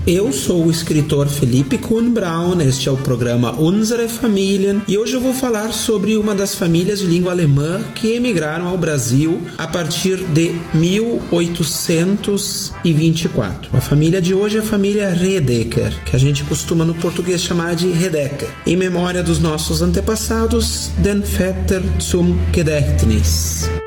Eu sou o escritor Felipe Kuhn Braun, este é o programa Unsere Familien e hoje eu vou falar sobre uma das famílias de língua alemã que emigraram ao Brasil a partir de 1824. A família de hoje é a família Redeker, que a gente costuma no português chamar de Redeker, em memória dos nossos antepassados, den Väter zum Gedächtnis.